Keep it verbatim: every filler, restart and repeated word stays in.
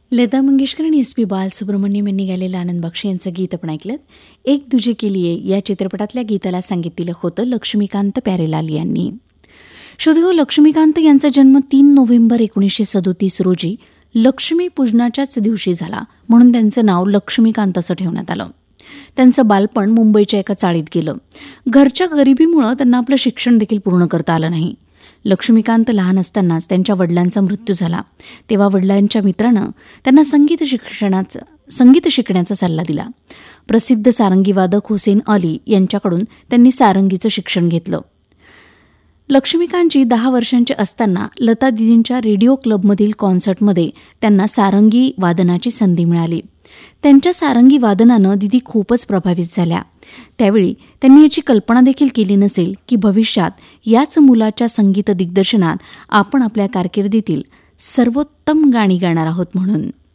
लता मंगेशकर आणि S P Balasubramaniam यांनी गायलेलं आनंद बक्षी यांचं गीत आपण ऐकलं. एक दुजे के लिए या चित्रपटातल्या गीताला संगीत दिलं होतं लक्ष्मीकांत प्यारेलाल यांनी. श्रोतेहो, लक्ष्मीकांत यांचा जन्म तीन नोव्हेंबर एकोणीसशे सदोतीस रोजी लक्ष्मी पूजनाच्याच दिवशी झाला, म्हणून त्यांचं नाव लक्ष्मीकांत असं ठेवण्यात आलं. त्यांचं बालपण मुंबईच्या एका चाळीत गेलं. घरच्या गरिबीमुळं त्यांना आपलं शिक्षण देखील पूर्ण करता आलं नाही. लक्ष्मीकांत लहान असतानाच त्यांच्या वडिलांचा मृत्यू झाला. तेव्हा वडिलांच्या मित्रानं त्यांना संगीत शिक्षणाचा संगीत शिकण्याचा सल्ला दिला. प्रसिद्ध सारंगीवादक हुसेन अली यांच्याकडून त्यांनी सारंगीचं शिक्षण घेतलं. लक्ष्मीकांतजी दहा वर्षांचे असताना लता दिदींच्या रेडिओ क्लबमधील कॉन्सर्टमध्ये त्यांना सारंगी वादनाची संधी मिळाली. त्यांच्या सारंगी वादनानं दिदी खूपच प्रभावित झाल्या. त्यावेळी त्यांनी याची कल्पना देखील केली नसेल की भविष्यात याच मुलाच्या संगीत दिग्दर्शनात आपण आपल्या कारकिर्दीतील सर्वोत्तम गाणी गाणार आहोत म्हणून.